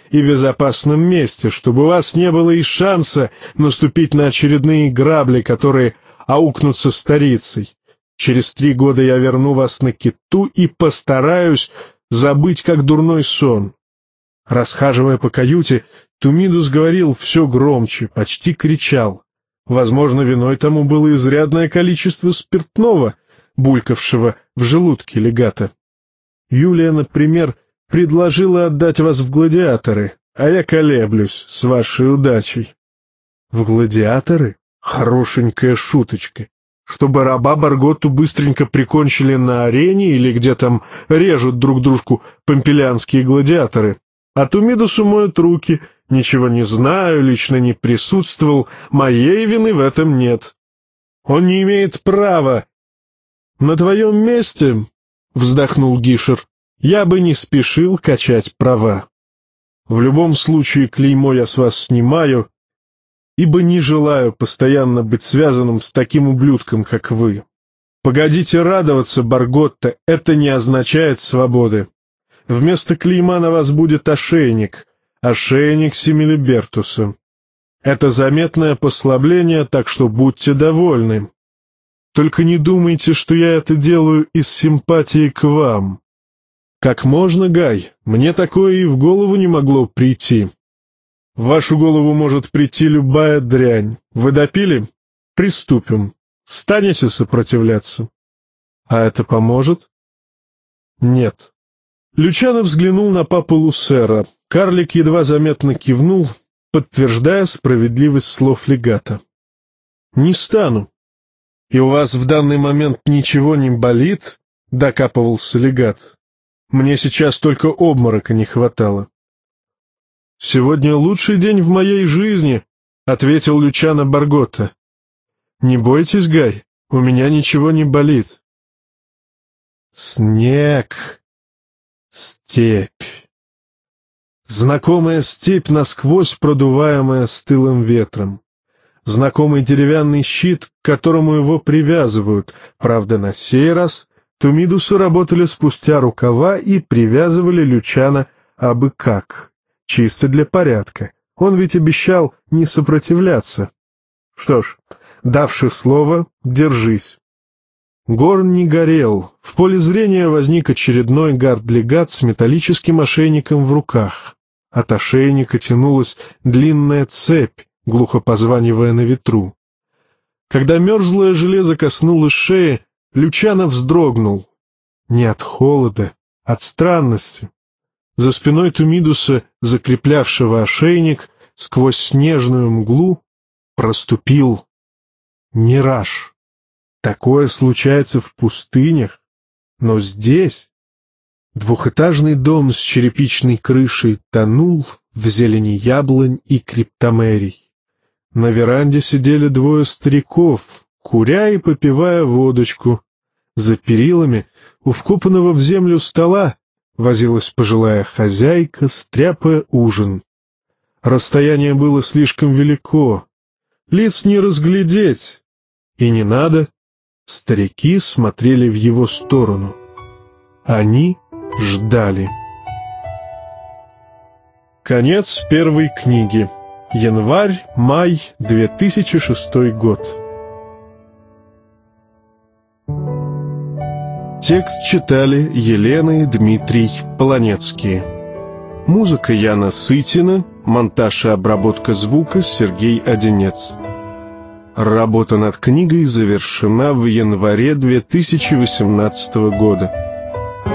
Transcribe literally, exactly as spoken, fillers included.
и безопасном месте, чтобы у вас не было и шанса наступить на очередные грабли, которые аукнутся старицей. Через три года я верну вас на Кету и постараюсь забыть, как дурной сон». Расхаживая по каюте, Тумидус говорил все громче, почти кричал. Возможно, виной тому было изрядное количество спиртного, булькавшего в желудке легата. Юлия, например, предложила отдать вас в гладиаторы, а я колеблюсь с вашей удачей. В гладиаторы? Хорошенькая шуточка. Чтобы раба Барготту быстренько прикончили на арене или где там режут друг дружку помпелианские гладиаторы. А Тумидусу моют руки. Ничего не знаю, лично не присутствовал, моей вины в этом нет. Он не имеет права. На твоем месте, — вздохнул Гишер, — я бы не спешил качать права. В любом случае клеймо я с вас снимаю, ибо не желаю постоянно быть связанным с таким ублюдком, как вы. Погодите радоваться, Барготта, это не означает свободы. Вместо клейма на вас будет ошейник, ошейник Семилибертуса. Это заметное послабление, так что будьте довольны. Только не думайте, что я это делаю из симпатии к вам. Как можно, Гай? Мне такое и в голову не могло прийти. В вашу голову может прийти любая дрянь. Вы допили? Приступим. Станете сопротивляться? А это поможет? Нет. Лючано взглянул на папу Лусера. Карлик едва заметно кивнул, подтверждая справедливость слов легата. «Не стану». «И у вас в данный момент ничего не болит?» — докапывался легат. «Мне сейчас только обморока не хватало». «Сегодня лучший день в моей жизни», — ответил Лючано Барготта. «Не бойтесь, Гай, у меня ничего не болит». «Снег, степь». Знакомая степь, насквозь продуваемая стылым ветром. Знакомый деревянный щит, к которому его привязывают. Правда, на сей раз Тумидусу работали спустя рукава и привязывали Лючано абы как. Чисто для порядка. Он ведь обещал не сопротивляться. Что ж, давши слово, держись. Горн не горел. В поле зрения возник очередной гард-легат с металлическим ошейником в руках. От ошейника тянулась длинная цепь, глухо позванивая на ветру. Когда мерзлое железо коснулось шеи, Лючано вздрогнул. Не от холода, от странности. За спиной Тумидуса, закреплявшего ошейник, сквозь снежную мглу проступил мираж. Такое случается в пустынях, но здесь... Двухэтажный дом с черепичной крышей тонул в зелени яблонь и криптомерий. На веранде сидели двое стариков, куря и попивая водочку. За перилами у вкопанного в землю стола возилась пожилая хозяйка, стряпая ужин. Расстояние было слишком велико, лиц не разглядеть, и не надо. Старики смотрели в его сторону. Они ждали. Конец первой книги. Январь-май две тысячи шестой год. Текст читали Елена и Дмитрий Полонецкие. Музыка Яна Сытина, монтаж и обработка звука Сергей Одинец. Работа над книгой завершена в январе две тысячи восемнадцатого года.